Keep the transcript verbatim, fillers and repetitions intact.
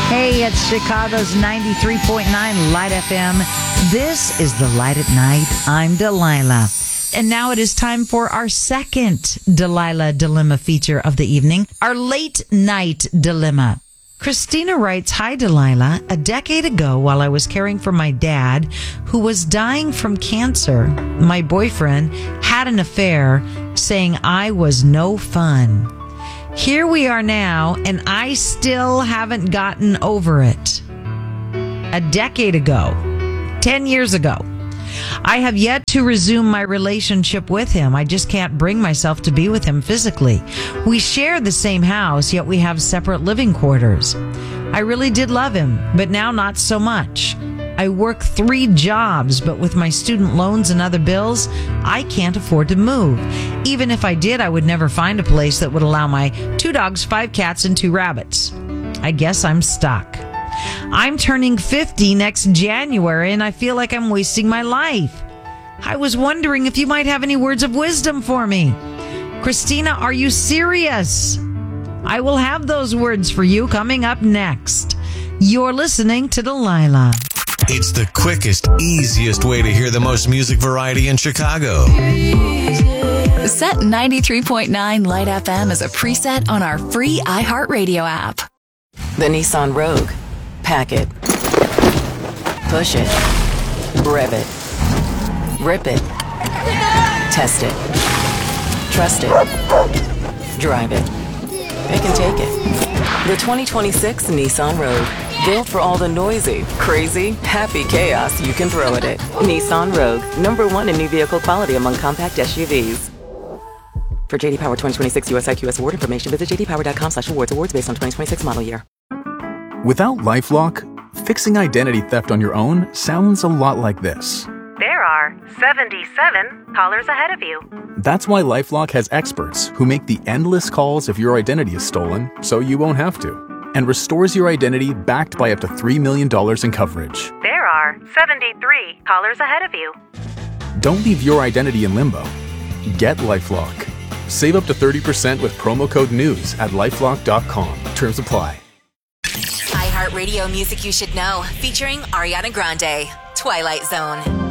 Hey, it's Chicago's ninety-three point nine Light F M. This is The Light at Night. I'm Delilah. And now it is time for our second Delilah Dilemma feature of the evening, our late night dilemma. Christina writes, "Hi, Delilah. A decade ago, while I was caring for my dad, who was dying from cancer, my boyfriend had an affair, saying I was no fun. Here we are now, and I still haven't gotten over it. A decade ago, ten years ago, I have yet to resume my relationship with him. I just can't bring myself to be with him physically. We share the same house, yet we have separate living quarters. I really did love him, but now not so much. I work three jobs, but with my student loans and other bills, I can't afford to move. Even if I did, I would never find a place that would allow my two dogs, five cats, and two rabbits. I guess I'm stuck. I'm turning fifty next January, and I feel like I'm wasting my life. I was wondering if you might have any words of wisdom for me. Christina, are you serious? I will have those words for you coming up next. You're listening to Delilah." It's the quickest, easiest way to hear the most music variety in Chicago. Set ninety-three point nine Light F M as a preset on our free iHeartRadio app. The Nissan Rogue. Pack it. Push it. Rev it. Rip it. Test it. Trust it. Drive it. It can take it. The twenty twenty-six Nissan Rogue. Built for all the noisy, crazy, happy chaos you can throw at it. Nissan Rogue. Number one in new vehicle quality among compact S U Vs. For J D Power twenty twenty-six U S I Q S award information, visit j d power dot com slash awards. Awards based on twenty twenty-six model year. Without LifeLock, fixing identity theft on your own sounds a lot like this. There are seventy-seven callers ahead of you. That's why LifeLock has experts who make the endless calls if your identity is stolen, so you won't have to, and restores your identity backed by up to three million dollars in coverage. There are seventy-three callers ahead of you. Don't leave your identity in limbo. Get LifeLock. Save up to thirty percent with promo code NEWS at lifelock dot com. Terms apply. iHeartRadio Music You Should Know, featuring Ariana Grande, Twilight Zone.